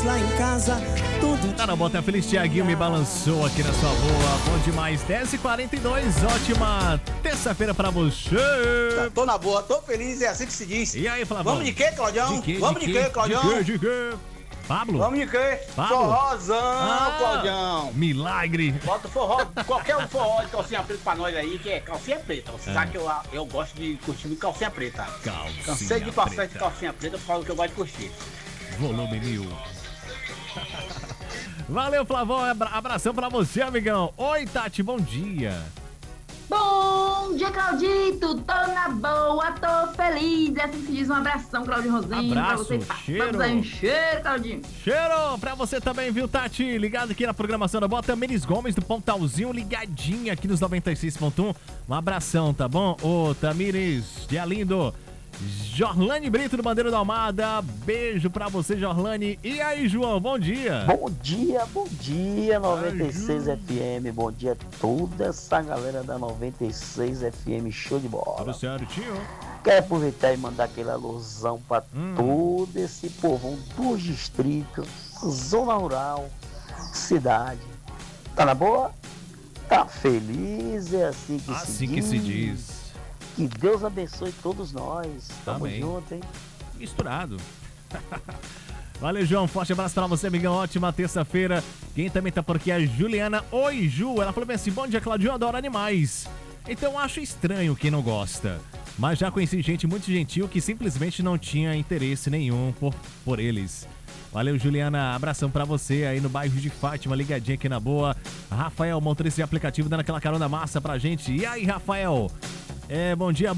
Mas lá em casa, tudo... Tá na bota, feliz Thiaguinho me balançou aqui na sua boa. Bom demais, 10h42, ótima terça-feira pra você. Tô na boa, tô feliz, é assim que se diz. E aí, Flavão? Vamos de quê, Claudião? Vamos de quê, Claudião? De quê? Pablo? Vamos de quê? Pablo? Forrozão, Claudião. Milagre. Bota forró, qualquer um forró de calcinha preta pra nós aí, que é calcinha preta. Você sabe que eu gosto de curtir de calcinha preta. Cansei de passar de calcinha preta, eu falo que eu gosto de curtir. Volume 1000. Valeu, Flavão. Abração pra você, amigão. Oi, Tati, bom dia. Bom dia, Claudito. Tô na boa, tô feliz. É assim que se diz. Um abração, Claudinho Rosinho. Abraço, pra você. cheiro. Vamos aí, cheiro, Claudinho. Cheiro pra você também, viu, Tati? Ligado aqui na programação da Bota. Menes Gomes do Pontalzinho, ligadinha aqui nos 96.1. Um abração, tá bom? Ô, Tamires, dia lindo. Jorlane Brito do Bandeira da Almada, beijo pra você, Jorlane. E aí, João, bom dia. Bom dia, 96 FM. Bom dia a toda essa galera da 96 FM, show de bola. Tudo certinho. Quero aproveitar e mandar aquele alusão pra todo esse povão dos distritos, zona rural, cidade. Tá na boa? Tá feliz? É assim que se diz. Assim que se diz. Que Deus abençoe todos nós. Tamo Amém. junto, hein? Misturado. Valeu, João. Forte abraço pra você, amigão. Ótima terça-feira. Quem também tá por aqui é a Juliana. Oi, Ju. Ela falou bem assim: bom dia, Claudio. Eu adoro animais. Então acho estranho quem não gosta. Mas já conheci gente muito gentil que simplesmente não tinha interesse nenhum por eles. Valeu, Juliana. Abração pra você aí no bairro de Fátima, ligadinha aqui na boa. Rafael, motorista de aplicativo, dando aquela carona massa pra gente. E aí, Rafael? Bom dia.